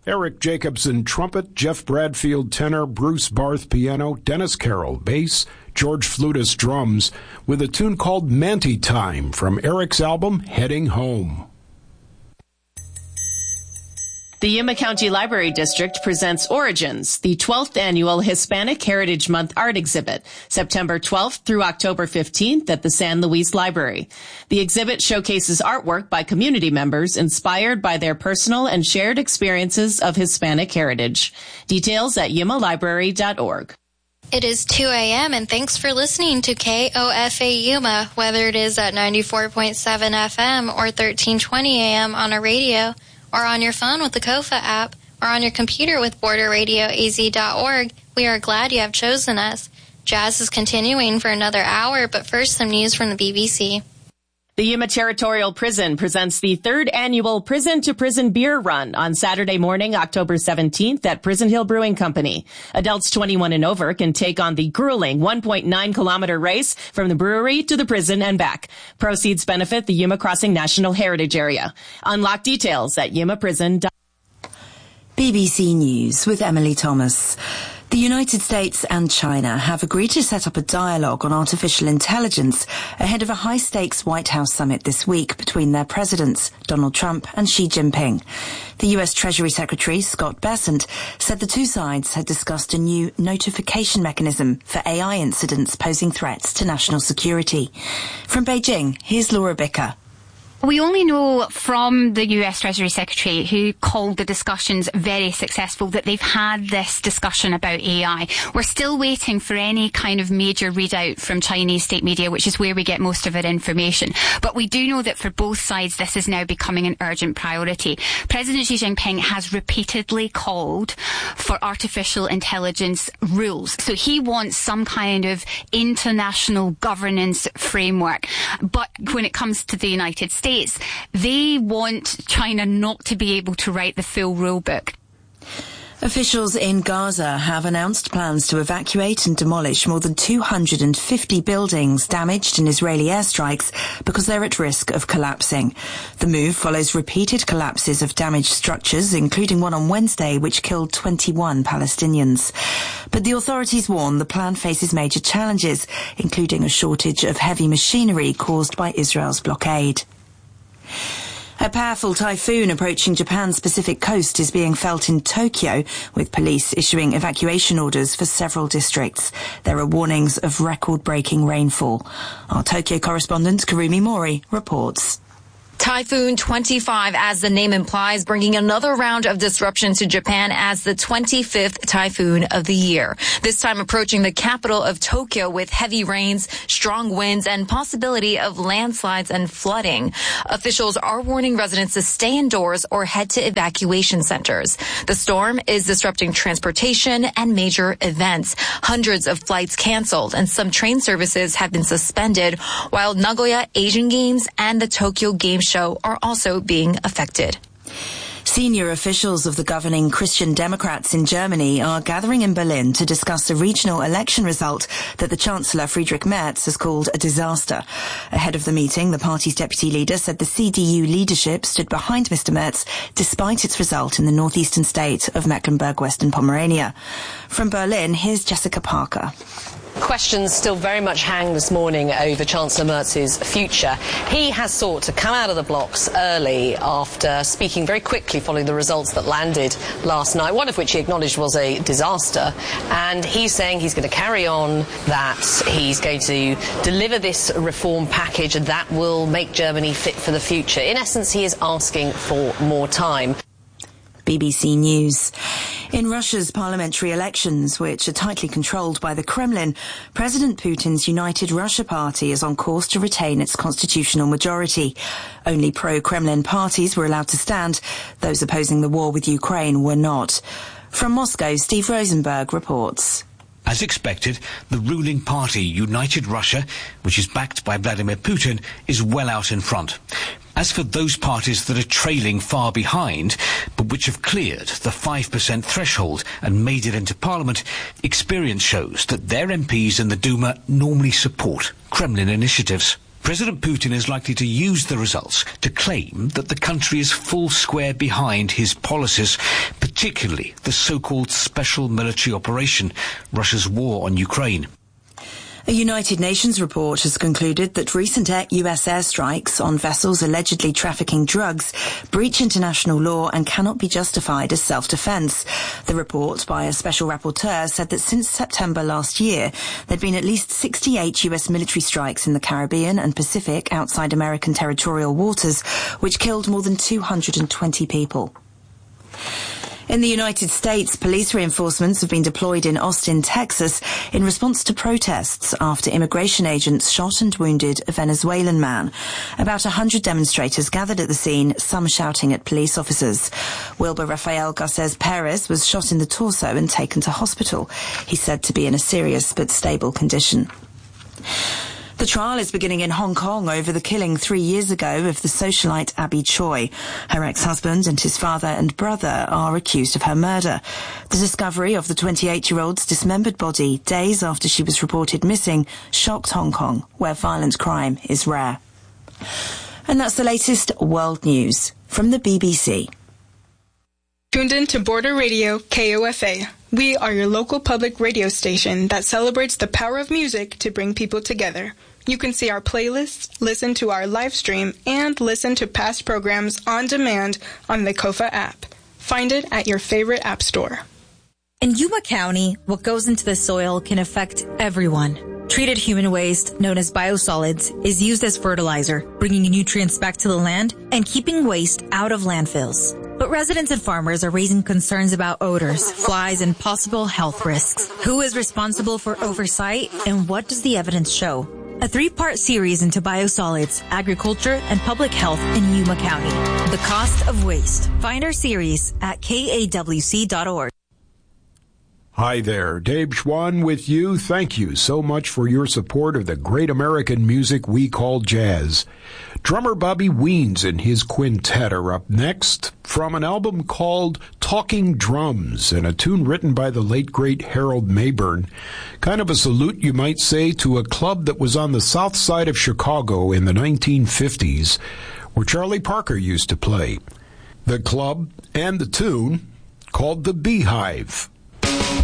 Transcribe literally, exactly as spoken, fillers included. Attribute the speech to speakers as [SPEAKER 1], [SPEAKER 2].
[SPEAKER 1] Eric Jacobson, trumpet, Jeff Bradfield, tenor, Bruce Barth, piano, Dennis Carroll, bass, George Flutus, drums, with a tune called Manti Time from Eric's album, Heading Home.
[SPEAKER 2] The Yuma County Library District presents Origins, the twelfth annual Hispanic Heritage Month art exhibit, September twelfth through October fifteenth at the San Luis Library. The exhibit showcases artwork by community members inspired by their personal and shared experiences of Hispanic heritage. Details at yuma library dot org.
[SPEAKER 3] It is two a.m. and thanks for listening to K O F A Yuma, whether it is at ninety-four point seven F M or thirteen twenty A M on a radio, or on your phone with the Kofa app, or on your computer with border radio a z dot org, we are glad you have chosen us. Jazz is continuing for another hour, but first some news from the B B C.
[SPEAKER 2] The Yuma Territorial Prison presents the third annual Prison to Prison Beer Run on Saturday morning, October seventeenth at Prison Hill Brewing Company. Adults twenty-one and over can take on the grueling one point nine kilometer race from the brewery to the prison and back. Proceeds benefit the Yuma Crossing National Heritage Area. Unlock details at yuma prison dot org.
[SPEAKER 4] B B C News with Emily Thomas. The United States and China have agreed to set up a dialogue on artificial intelligence ahead of a high-stakes White House summit this week between their presidents, Donald Trump and Xi Jinping. The U S Treasury Secretary, Scott Bessent, said the two sides had discussed a new notification mechanism for A I incidents posing threats to national security. From Beijing, here's Laura Bicker.
[SPEAKER 5] We only know from the U S Treasury Secretary, who called the discussions very successful, that they've had this discussion about A I. We're still waiting for any kind of major readout from Chinese state media, which is where we get most of our information. But we do know that for both sides, this is now becoming an urgent priority. President Xi Jinping has repeatedly called for artificial intelligence rules. So he wants some kind of international governance framework. But when it comes to the United States, they want China not to be able to write the full rule book.
[SPEAKER 4] Officials in Gaza have announced plans to evacuate and demolish more than two hundred fifty buildings damaged in Israeli airstrikes because they're at risk of collapsing. The move follows repeated collapses of damaged structures, including one on Wednesday, which killed twenty-one Palestinians. But the authorities warn the plan faces major challenges, including a shortage of heavy machinery caused by Israel's blockade. A powerful typhoon approaching Japan's Pacific coast is being felt in Tokyo, with police issuing evacuation orders for several districts. There are warnings of record-breaking rainfall. Our Tokyo correspondent Karumi Mori reports.
[SPEAKER 6] Typhoon twenty-five, as the name implies, bringing another round of disruption to Japan as the twenty-fifth typhoon of the year. This time approaching the capital of Tokyo with heavy rains, strong winds, and possibility of landslides and flooding. Officials are warning residents to stay indoors or head to evacuation centers. The storm is disrupting transportation and major events. Hundreds of flights canceled and some train services have been suspended, while Nagoya Asian Games and the Tokyo Game Show are also being affected.
[SPEAKER 4] Senior officials of the governing Christian Democrats in Germany are gathering in Berlin to discuss a regional election result that the Chancellor Friedrich Merz has called a disaster. Ahead of the meeting, the party's deputy leader said the C D U leadership stood behind Mister Merz despite its result in the northeastern state of Mecklenburg-Western Pomerania. From Berlin, here's Jessica Parker.
[SPEAKER 7] Questions still very much hang this morning over Chancellor Merz's future. He has sought to come out of the blocks early after speaking very quickly following the results that landed last night, one of which he acknowledged was a disaster. And he's saying he's going to carry on, that he's going to deliver this reform package that will make Germany fit for the future. In essence, he is asking for more time.
[SPEAKER 4] B B C News. In Russia's parliamentary elections, which are tightly controlled by the Kremlin, President Putin's United Russia Party is on course to retain its constitutional majority. Only pro-Kremlin parties were allowed to stand. Those opposing the war with Ukraine were not. From Moscow, Steve Rosenberg reports.
[SPEAKER 8] As expected, the ruling party, United Russia, which is backed by Vladimir Putin, is well out in front. As for those parties that are trailing far behind, but which have cleared the five percent threshold and made it into Parliament, experience shows that their M Ps in the Duma normally support Kremlin initiatives. President Putin is likely to use the results to claim that the country is full square behind his policies, particularly particularly the so-called special military operation, Russia's war on Ukraine.
[SPEAKER 4] A United Nations report has concluded that recent U S airstrikes on vessels allegedly trafficking drugs breach international law and cannot be justified as self-defense. The report by a special rapporteur said that since September last year, there'd been at least sixty-eight U S military strikes in the Caribbean and Pacific outside American territorial waters, which killed more than two hundred twenty people. In the United States, police reinforcements have been deployed in Austin, Texas, in response to protests after immigration agents shot and wounded a Venezuelan man. About one hundred demonstrators gathered at the scene, some shouting at police officers. Wilber Rafael Garces Perez was shot in the torso and taken to hospital. He's said to be in a serious but stable condition. The trial is beginning in Hong Kong over the killing three years ago of the socialite Abby Choi. Her ex-husband and his father and brother are accused of her murder. The discovery of the twenty-eight-year-old's dismembered body days after she was reported missing shocked Hong Kong, where violent crime is rare. And that's the latest world news from the B B C.
[SPEAKER 9] Tuned in to Border Radio K O F A. We are your local public radio station that celebrates the power of music to bring people together. You can see our playlists, listen to our live stream, and listen to past programs on demand on the Kofa app. Find it at your favorite app store.
[SPEAKER 10] In Yuma County, what goes into the soil can affect everyone. Treated human waste, known as biosolids, is used as fertilizer, bringing nutrients back to the land and keeping waste out of landfills. But residents and farmers are raising concerns about odors, flies, and possible health risks. Who is responsible for oversight, and what does the evidence show? A three-part series into biosolids, agriculture, and public health in Yuma County. The Cost of Waste. Find our series at K A W C dot org.
[SPEAKER 1] Hi there, Dave Schwann with you. Thank you so much for your support of the great American music we call jazz. Drummer Bobby Weens and his quintet are up next from an album called Talking Drums, and a tune written by the late great Harold Mayburn. Kind of a salute, you might say, to a club that was on the south side of Chicago in the nineteen fifties, where Charlie Parker used to play. The club and the tune called The Beehive.